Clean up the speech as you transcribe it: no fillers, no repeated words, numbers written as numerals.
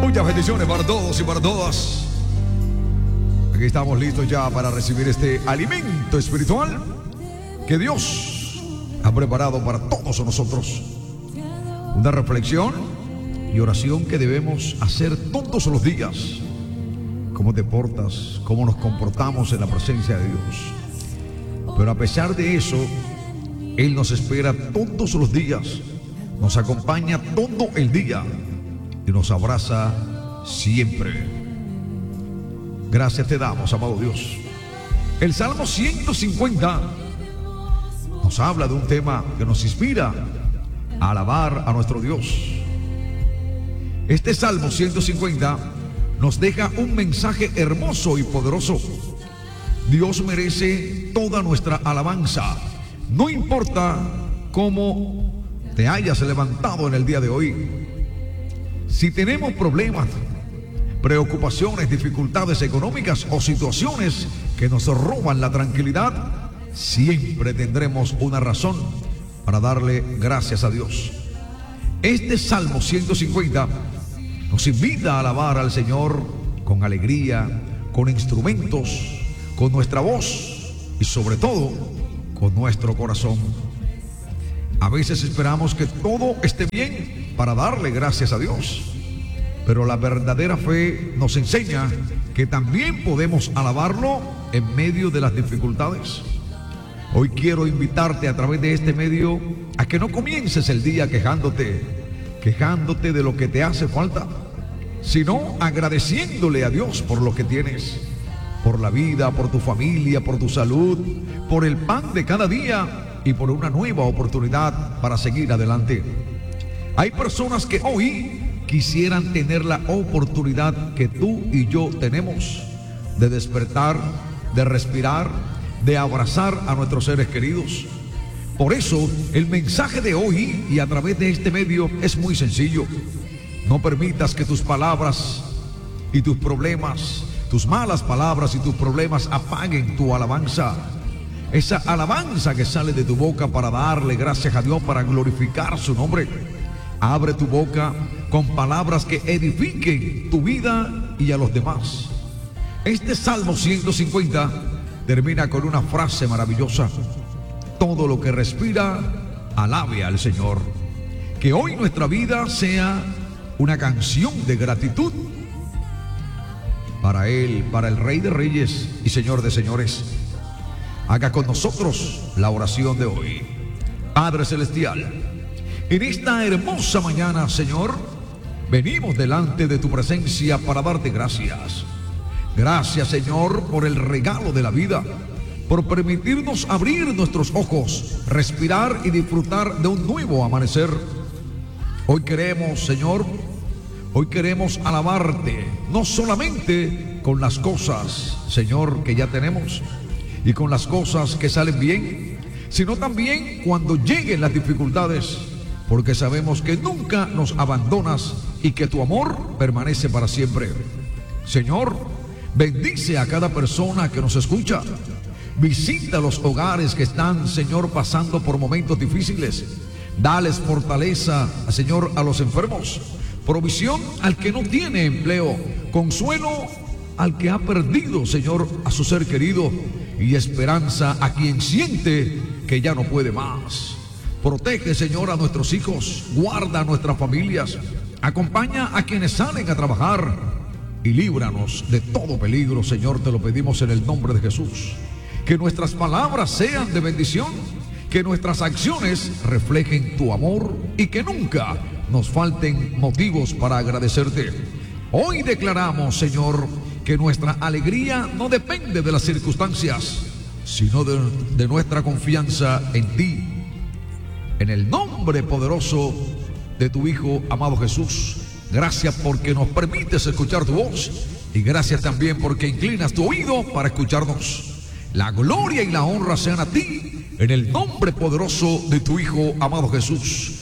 Muchas bendiciones para todos y para todas. Aquí estamos listos ya para recibir este alimento espiritual que Dios ha preparado para todos nosotros. Una reflexión y oración que debemos hacer todos los días. Cómo te portas, cómo nos comportamos en la presencia de Dios. Pero a pesar de eso, Él nos espera todos los días, nos acompaña todo el día y nos abraza siempre. Gracias te damos, amado Dios. El Salmo 150 nos habla de un tema que nos inspira a alabar a nuestro Dios. Este Salmo 150 nos deja un mensaje hermoso y poderoso. Dios merece toda nuestra alabanza. No importa cómo te hayas levantado en el día de hoy. Si tenemos problemas, preocupaciones, dificultades económicas o situaciones que nos roban la tranquilidad, siempre tendremos una razón para darle gracias a Dios. Este Salmo 150 nos invita a alabar al Señor con alegría, con instrumentos, con nuestra voz y sobre todo con nuestro corazón. A veces esperamos que todo esté bien para darle gracias a Dios, pero la verdadera fe nos enseña que también podemos alabarlo en medio de las dificultades. Hoy quiero invitarte a través de este medio a que no comiences el día quejándote de lo que te hace falta, sino agradeciéndole a Dios por lo que tienes, por la vida, por tu familia, por tu salud, por el pan de cada día y por una nueva oportunidad para seguir adelante. Hay personas que hoy quisieran tener la oportunidad que tú y yo tenemos de despertar, de respirar, de abrazar a nuestros seres queridos. Por eso el mensaje de hoy y a través de este medio es muy sencillo. No permitas que tus palabras y tus problemas, tus malas palabras y tus problemas apaguen tu alabanza. Esa alabanza que sale de tu boca para darle gracias a Dios, para glorificar su nombre. Abre tu boca con palabras que edifiquen tu vida y a los demás. Este Salmo 150 termina con una frase maravillosa: todo lo que respira, alabe al Señor. Que hoy nuestra vida sea una canción de gratitud para Él, para el Rey de Reyes y Señor de Señores. Haga con nosotros la oración de hoy. Padre Celestial, en esta hermosa mañana, Señor, venimos delante de tu presencia para darte gracias. Gracias, Señor, por el regalo de la vida, por permitirnos abrir nuestros ojos, respirar y disfrutar de un nuevo amanecer. Hoy queremos, Señor, alabarte, no solamente con las cosas, Señor, que ya tenemos y con las cosas que salen bien, sino también cuando lleguen las dificultades, porque sabemos que nunca nos abandonas y que tu amor permanece para siempre. Señor, bendice a cada persona que nos escucha. Visita los hogares que están, Señor, pasando por momentos difíciles. Dales fortaleza, Señor, a los enfermos. Provisión al que no tiene empleo. Consuelo al que ha perdido, Señor, a su ser querido. Y esperanza a quien siente que ya no puede más. Protege, Señor, a nuestros hijos. Guarda a nuestras familias. Acompaña a quienes salen a trabajar. Y líbranos de todo peligro, Señor, te lo pedimos en el nombre de Jesús. Que nuestras palabras sean de bendición, que nuestras acciones reflejen tu amor y que nunca nos falten motivos para agradecerte. Hoy declaramos, Señor, que nuestra alegría no depende de las circunstancias, sino de nuestra confianza en ti. En el nombre poderoso de tu Hijo amado Jesús, gracias porque nos permites escuchar tu voz y gracias también porque inclinas tu oído para escucharnos. La gloria y la honra sean a ti, en el nombre poderoso de tu Hijo amado Jesús.